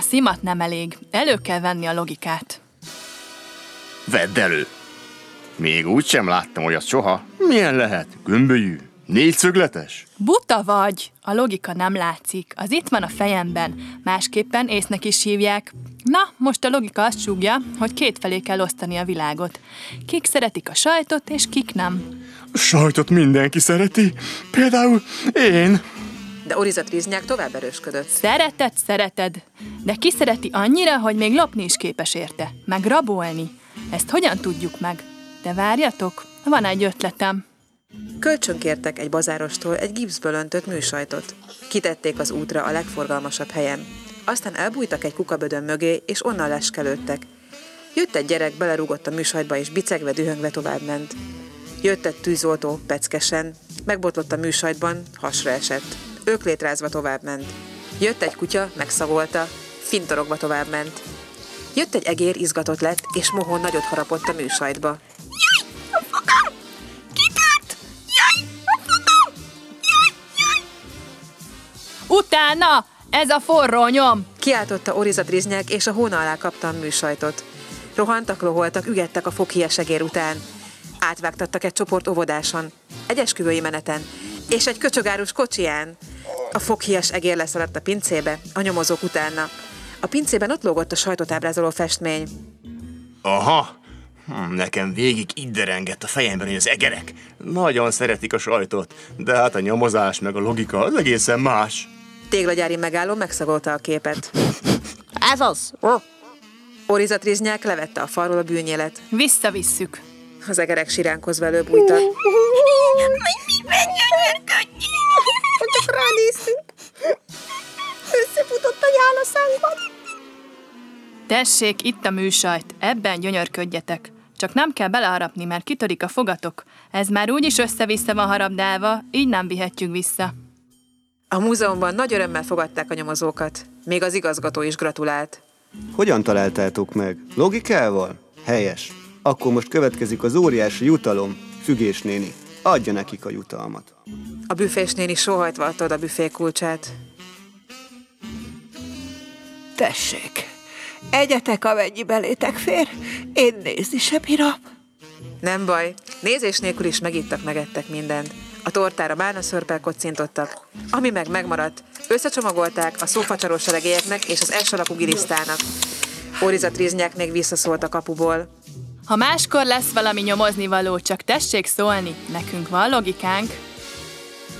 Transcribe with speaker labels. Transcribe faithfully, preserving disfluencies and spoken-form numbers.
Speaker 1: szimat nem elég, elő kell venni a logikát.
Speaker 2: Vedd elő! Még úgy sem láttam olyat soha. Milyen lehet? Gömbölyű? Négyszögletes?
Speaker 1: Buta vagy! A logika nem látszik. Az itt van a fejemben. Másképpen észnek is hívják. Na, most a logika azt súgja, hogy kétfelé kell osztani a világot. Kik szeretik a sajtot, és kik nem.
Speaker 2: A sajtot mindenki szereti. Például én.
Speaker 3: De Oriza Triznyák tovább erősködött.
Speaker 1: Szereted, szereted. De ki szereti annyira, hogy még lopni is képes érte. Meg rabolni. Ezt hogyan tudjuk meg? De várjatok, van egy ötletem.
Speaker 3: Kölcsönkértek egy bazárostól egy gipszből öntött műsajtot. Kitették az útra a legforgalmasabb helyen. Aztán elbújtak egy kukabödön mögé, és onnan leskelődtek. Jött egy gyerek, belerúgott a műsajtba, és bicegve, dühöngve továbbment. Jött egy tűzoltó, peckesen, megbotlott a műsajtban, hasra esett. Ők létrázva továbbment. Jött egy kutya, megszagolta, fintorogva továbbment. Jött egy egér, izgatott lett, és mohón nagyot harapott a műsajtba.
Speaker 4: Jaj, a fogam! Kitört! Jaj, a fogam! Jaj, jaj!
Speaker 1: Utána! Ez a forró nyom!
Speaker 3: Kiáltotta Oriza Triznyák, és a hóna alá kapta a műsajtot. Rohantak, loholtak, ügettek a foghíjas egér után. Átvágtattak egy csoport óvodáson, egy esküvői meneten, és egy köcsögárus kocsiján. A foghíjas egér leszaladt a pincébe, a nyomozók utána. A pincében ott lógott a sajtot ábrázoló festmény.
Speaker 2: Aha, hm, nekem végig itt derengett a fejemben, hogy az egerek nagyon szeretik a sajtot, de hát a nyomozás meg a logika az egészen más.
Speaker 3: Téglagyári megálló megszagolta a képet.
Speaker 4: Ez az!
Speaker 3: Oriza Triznyák levette a falról a bűnjelet.
Speaker 1: Visszavisszük.
Speaker 3: Az egerek siránkozva előbújtak.
Speaker 4: Menj, gyönyörködjél! Csak ránéztünk. Összefutott a nyál a szánkban.
Speaker 1: Tessék, itt a műsajt, ebben gyönyörködjetek. Csak nem kell beleharapni, mert kitörik a fogatok. Ez már úgyis össze-vissza van harabdálva, így nem vihetjük vissza.
Speaker 3: A múzeumban nagy örömmel fogadták a nyomozókat. Még az igazgató is gratulált.
Speaker 5: Hogyan találtátok meg? Logikával? Helyes. Akkor most következik az óriási jutalom. Fügés néni, adja nekik a jutalmat.
Speaker 3: A büfés néni sóhajtva adta a büfé kulcsát.
Speaker 4: Tessék, egyetek, amennyi belétek fér, én nézni sem bírom.
Speaker 3: Nem baj, nézés nélkül is megittak, megettek mindent. A tortára bálnaszörppel kocintottak, ami meg megmaradt, összecsomagolták a szófacsaros seregélyeknek és az S alakú gilisztának. Oriza Triznyák még visszaszólt a kapuból.
Speaker 1: Ha máskor lesz valami nyomozni való, csak tessék szólni, nekünk van logikánk.